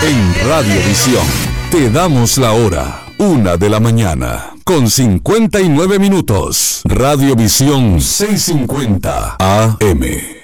En Radiovisión te damos la hora, 1:00 con 59 minutos. Radiovisión 650 AM.